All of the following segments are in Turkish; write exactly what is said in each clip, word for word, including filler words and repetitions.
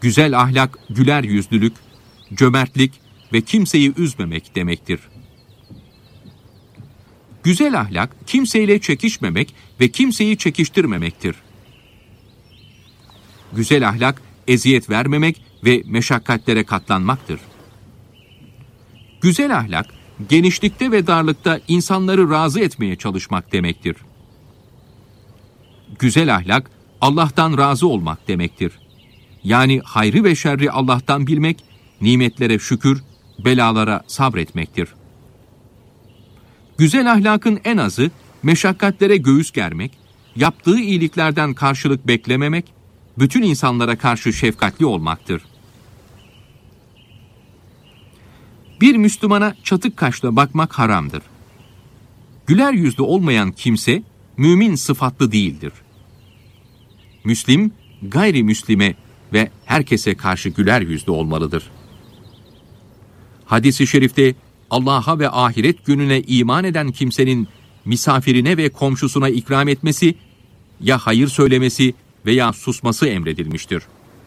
Güzel ahlak, güler yüzlülük, cömertlik ve kimseyi üzmemek demektir. Güzel ahlak, kimseyle çekişmemek ve kimseyi çekiştirmemektir. Güzel ahlak, eziyet vermemek ve meşakkatlere katlanmaktır. Güzel ahlak, genişlikte ve darlıkta insanları razı etmeye çalışmak demektir. Güzel ahlak, Allah'tan razı olmak demektir. Yani hayrı ve şerri Allah'tan bilmek, nimetlere şükür, belalara sabretmektir. Güzel ahlakın en azı, meşakkatlere göğüs germek, yaptığı iyiliklerden karşılık beklememek, bütün insanlara karşı şefkatli olmaktır. Bir Müslümana çatık kaşla bakmak haramdır. Güler yüzlü olmayan kimse, mümin sıfatlı değildir. Müslim, gayrimüslime ve herkese karşı güler yüzlü olmalıdır. Hadis-i şerifte, Allah'a ve ahiret gününe iman eden kimsenin misafirine ve komşusuna ikram etmesi, ya hayır söylemesi veya susması emredilmiştir.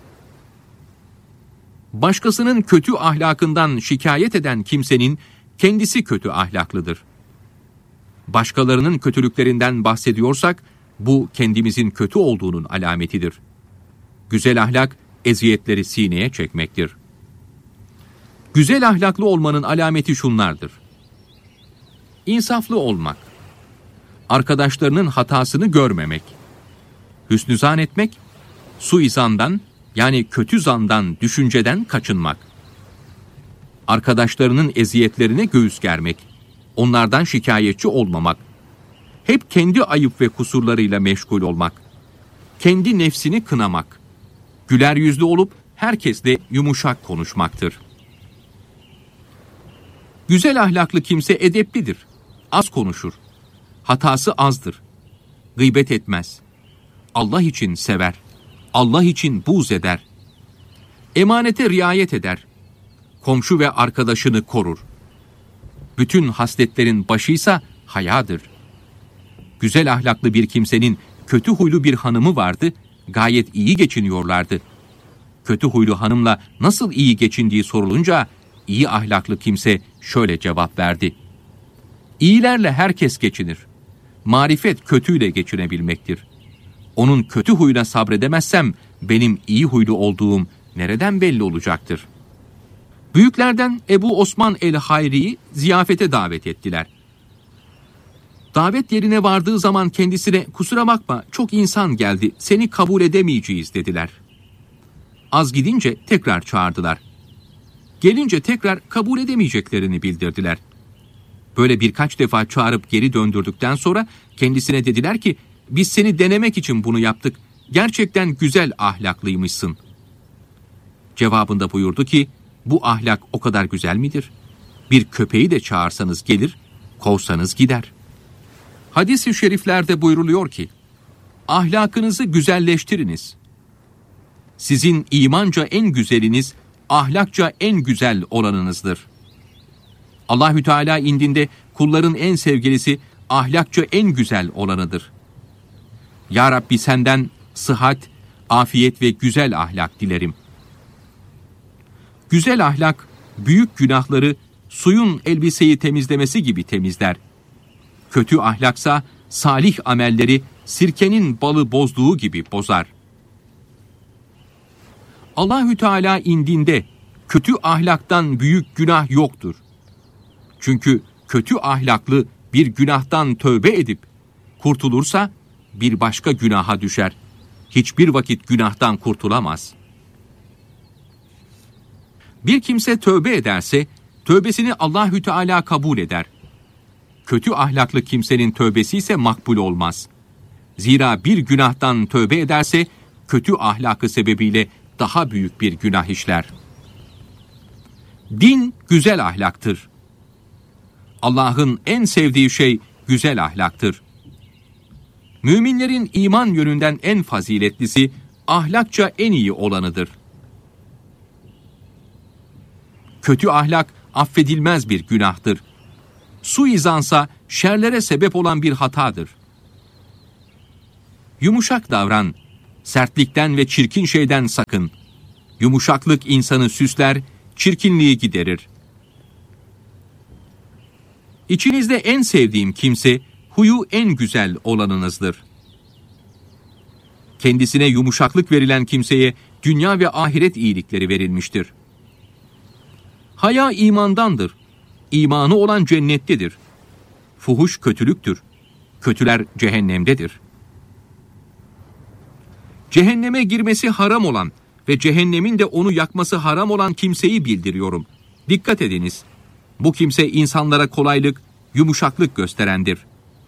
Başkasının kötü ahlakından şikayet eden kimsenin kendisi kötü ahlaklıdır. Başkalarının kötülüklerinden bahsediyorsak, bu kendimizin kötü olduğunun alametidir. Güzel ahlak, eziyetleri sineye çekmektir. Güzel ahlaklı olmanın alameti şunlardır: İnsaflı olmak, arkadaşlarının hatasını görmemek, hüsnü zan etmek, suizandan yani kötü zandan, düşünceden kaçınmak, arkadaşlarının eziyetlerine göğüs germek, onlardan şikayetçi olmamak, hep kendi ayıp ve kusurlarıyla meşgul olmak, kendi nefsini kınamak, güler yüzlü olup herkesle yumuşak konuşmaktır. Güzel ahlaklı kimse edeplidir, az konuşur, hatası azdır, gıybet etmez, Allah için sever, Allah için buğz eder, emanete riayet eder, komşu ve arkadaşını korur. Bütün hasletlerin başıysa hayadır. Güzel ahlaklı bir kimsenin kötü huylu bir hanımı vardı, gayet iyi geçiniyorlardı. Kötü huylu hanımla nasıl iyi geçindiği sorulunca, iyi ahlaklı kimse şöyle cevap verdi: İyilerle herkes geçinir. Marifet kötüyle geçinebilmektir. Onun kötü huyuna sabredemezsem, benim iyi huylu olduğum nereden belli olacaktır? Büyüklerden Ebu Osman el-Hayri'yi ziyafete davet ettiler. Davet yerine vardığı zaman kendisine, kusura bakma çok insan geldi, seni kabul edemeyeceğiz dediler. Az gidince tekrar çağırdılar. Gelince tekrar kabul edemeyeceklerini bildirdiler. Böyle birkaç defa çağırıp geri döndürdükten sonra kendisine dediler ki, biz seni denemek için bunu yaptık, gerçekten güzel ahlaklıymışsın. Cevabında buyurdu ki, bu ahlak o kadar güzel midir? Bir köpeği de çağırsanız gelir, kovsanız gider. Hadis-i şeriflerde buyruluyor ki, ahlakınızı güzelleştiriniz. Sizin imanca en güzeliniz, ahlakça en güzel olanınızdır. Allahü Teala indinde kulların en sevgilisi, ahlakça en güzel olanıdır. Ya Rabbi, senden sıhhat, afiyet ve güzel ahlak dilerim. Güzel ahlak, büyük günahları suyun elbiseyi temizlemesi gibi temizler. Kötü ahlaksa salih amelleri sirkenin balı bozduğu gibi bozar. Allahü Teala indinde kötü ahlaktan büyük günah yoktur. Çünkü kötü ahlaklı bir günahtan tövbe edip kurtulursa bir başka günaha düşer. Hiçbir vakit günahtan kurtulamaz. Bir kimse tövbe ederse tövbesini Allahü Teala kabul eder. Kötü ahlaklı kimsenin tövbesi ise makbul olmaz. Zira bir günahtan tövbe ederse kötü ahlakı sebebiyle daha büyük bir günah işler. Din güzel ahlaktır. Allah'ın en sevdiği şey güzel ahlaktır. Müminlerin iman yönünden en faziletlisi, ahlakça en iyi olanıdır. Kötü ahlak affedilmez bir günahtır. Suizansa şerlere sebep olan bir hatadır. Yumuşak davran, sertlikten ve çirkin şeyden sakın. Yumuşaklık insanı süsler, çirkinliği giderir. İçinizde en sevdiğim kimse, huyu en güzel olanınızdır. Kendisine yumuşaklık verilen kimseye dünya ve ahiret iyilikleri verilmiştir. Haya imandandır. İmanı olan cennettedir. Fuhuş kötülüktür. Kötüler cehennemdedir. Cehenneme girmesi haram olan ve cehennemin de onu yakması haram olan kimseyi bildiriyorum. Dikkat ediniz. Bu kimse insanlara kolaylık, yumuşaklık gösterendir.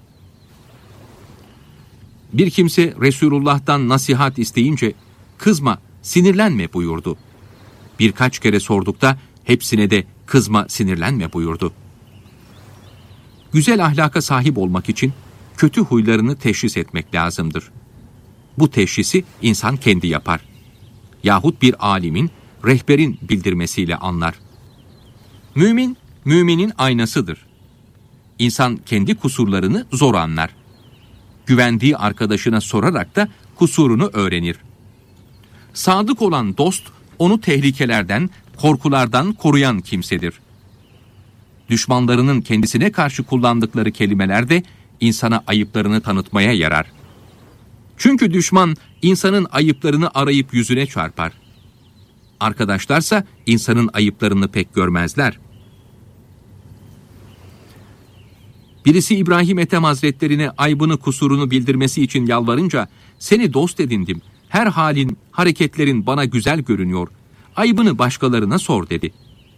Bir kimse Resulullah'tan nasihat isteyince, kızma, sinirlenme buyurdu. Birkaç kere sordukta hepsine de kızma, sinirlenme buyurdu. Güzel ahlaka sahip olmak için kötü huylarını teşhis etmek lazımdır. Bu teşhisi insan kendi yapar. Yahut bir alimin, rehberin bildirmesiyle anlar. Mümin, müminin aynasıdır. İnsan kendi kusurlarını zor anlar. Güvendiği arkadaşına sorarak da kusurunu öğrenir. Sadık olan dost, onu tehlikelerden, korkulardan koruyan kimsedir. Düşmanlarının kendisine karşı kullandıkları kelimeler de insana ayıplarını tanıtmaya yarar. Çünkü düşman insanın ayıplarını arayıp yüzüne çarpar. Arkadaşlarsa insanın ayıplarını pek görmezler. Birisi İbrahim Ethem Hazretlerine aybını kusurunu bildirmesi için yalvarınca, seni dost edindim, her halin, hareketlerin bana güzel görünüyor, ayıbını başkalarına sor dedi.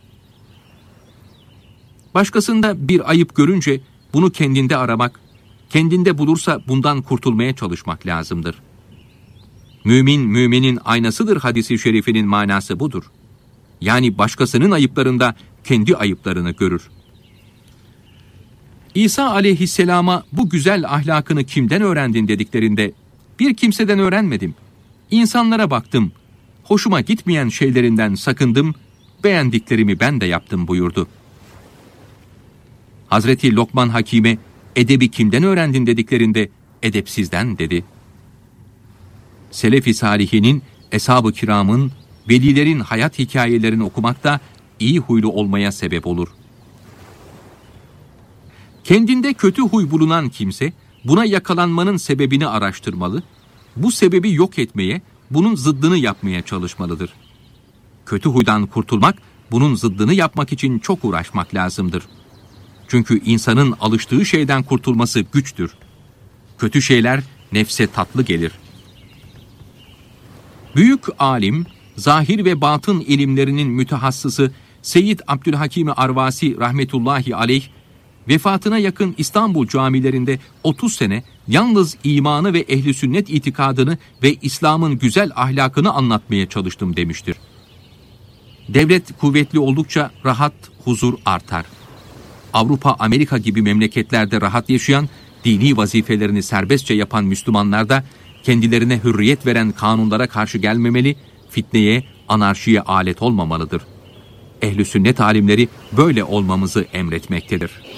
Başkasında bir ayıp görünce bunu kendinde aramak, kendinde bulursa bundan kurtulmaya çalışmak lazımdır. Mümin, müminin aynasıdır hadisi şerifinin manası budur. Yani başkasının ayıplarında kendi ayıplarını görür. İsa aleyhisselama bu güzel ahlakını kimden öğrendin dediklerinde, bir kimseden öğrenmedim. İnsanlara baktım, hoşuma gitmeyen şeylerinden sakındım, beğendiklerimi ben de yaptım buyurdu. Hazreti Lokman Hakim'e, edebi kimden öğrendin dediklerinde, edepsizden dedi. Selef-i salihinin, eshab-ı kiramın, velilerin hayat hikayelerini okumak da iyi huylu olmaya sebep olur. Kendinde kötü huy bulunan kimse, buna yakalanmanın sebebini araştırmalı, bu sebebi yok etmeye, bunun zıddını yapmaya çalışmalıdır. Kötü huydan kurtulmak, bunun zıddını yapmak için çok uğraşmak lazımdır. Çünkü insanın alıştığı şeyden kurtulması güçtür. Kötü şeyler nefse tatlı gelir. Büyük alim, zahir ve batın ilimlerinin mütehassısı Seyyid Abdülhakim Arvasi rahmetullahi aleyh, vefatına yakın İstanbul camilerinde otuz sene yalnız imanı ve ehli sünnet itikadını ve İslam'ın güzel ahlakını anlatmaya çalıştım demiştir. Devlet kuvvetli oldukça rahat, huzur artar. Avrupa, Amerika gibi memleketlerde rahat yaşayan, dini vazifelerini serbestçe yapan Müslümanlar da kendilerine hürriyet veren kanunlara karşı gelmemeli, fitneye, anarşiye alet olmamalıdır. Ehl-i sünnet alimleri böyle olmamızı emretmektedir.